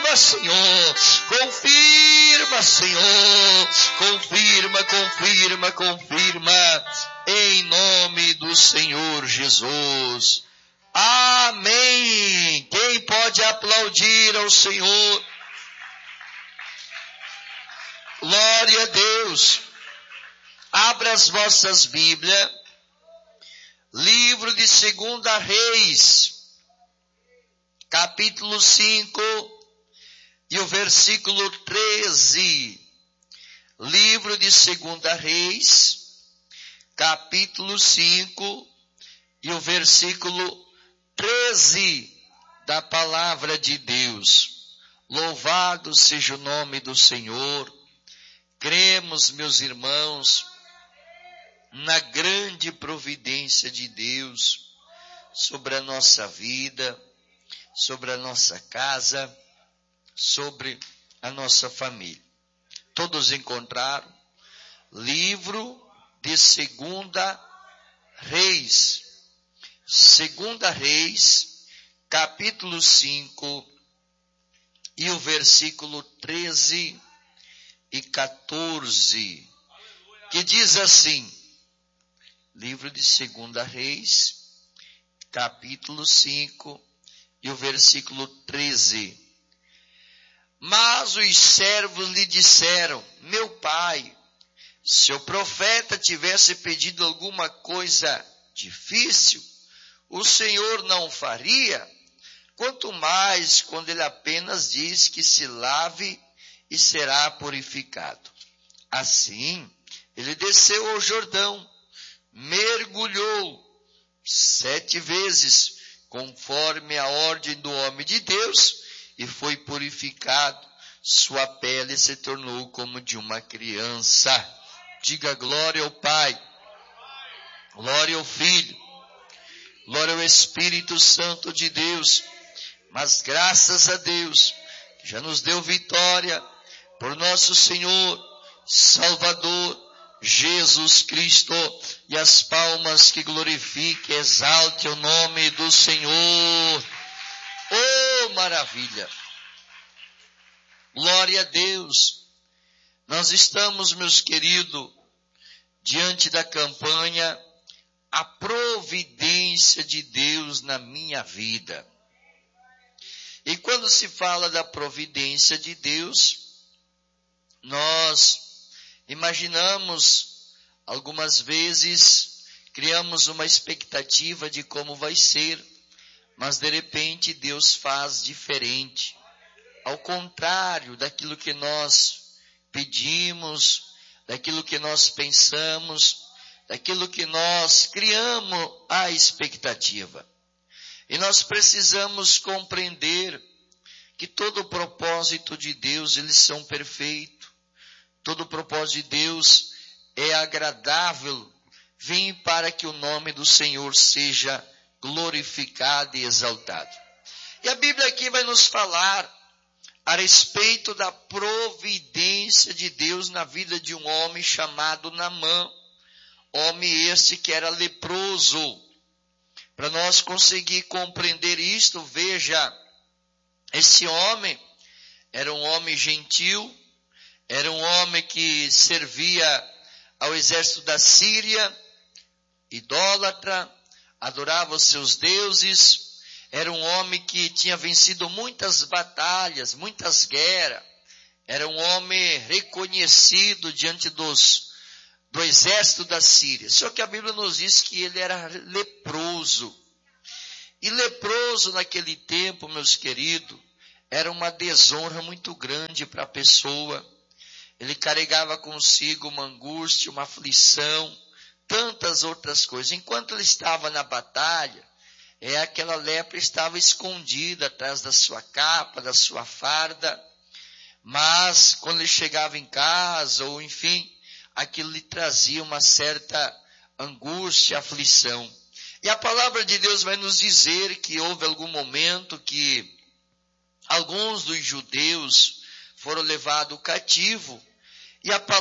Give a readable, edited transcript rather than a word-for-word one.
confirma, Senhor. Confirma, Senhor. Confirma, confirma, confirma. Em nome do Senhor Jesus. Amém. Quem pode aplaudir ao Senhor? Glória a Deus. Abra as vossas Bíblias. Livro de 2 Reis, capítulo 5 e o versículo 13. Livro de 2 Reis, capítulo 5 e o versículo 13 da palavra de Deus. Louvado seja o nome do Senhor. Cremos, meus irmãos, na grande providência de Deus sobre a nossa vida, sobre a nossa casa, sobre a nossa família. Todos encontraram? Livro de 2 Reis. 2 Reis, capítulo 5 e o versículo 13 e 14, que diz assim, livro de 2 Reis, capítulo 5 e o versículo 13. Mas os servos lhe disseram: meu pai, se o profeta tivesse pedido alguma coisa difícil, o Senhor não faria, quanto mais quando ele apenas diz que se lave e será purificado. Assim, ele desceu ao Jordão, mergulhou 7 vezes, conforme a ordem do homem de Deus, e foi purificado. Sua pele se tornou como de uma criança. Diga glória ao Pai, glória ao Filho, glória ao Espírito Santo de Deus. Mas graças a Deus, que já nos deu vitória por nosso Senhor, Salvador, Jesus Cristo, e as palmas que glorifique, exalte o nome do Senhor. Oh, maravilha! Glória a Deus! Nós estamos, meus queridos, diante da campanha A Providência de Deus na Minha Vida. E quando se fala da providência de Deus, nós imaginamos, algumas vezes, criamos uma expectativa de como vai ser, mas de repente Deus faz diferente. Ao contrário daquilo que nós pedimos, daquilo que nós pensamos, daquilo que nós criamos a expectativa. E nós precisamos compreender que todo o propósito de Deus, eles são perfeitos. Todo o propósito de Deus é agradável, vem para que o nome do Senhor seja glorificado e exaltado. E a Bíblia aqui vai nos falar a respeito da providência de Deus na vida de um homem chamado Naamã. Homem este que era leproso. Para nós conseguir compreender isto, veja, esse homem era um homem gentil, era um homem que servia ao exército da Síria, idólatra, adorava os seus deuses, era um homem que tinha vencido muitas batalhas, muitas guerras, era um homem reconhecido diante do exército da Síria. Só que a Bíblia nos diz que ele era leproso. E leproso naquele tempo, meus queridos, era uma desonra muito grande para a pessoa. Ele carregava consigo uma angústia, uma aflição, tantas outras coisas. Enquanto ele estava na batalha, aquela lepra estava escondida atrás da sua capa, da sua farda. Mas quando ele chegava em casa, ou enfim, aquilo lhe trazia uma certa angústia, aflição. E a palavra de Deus vai nos dizer que houve algum momento que alguns dos judeus foram levados cativo, e a palavra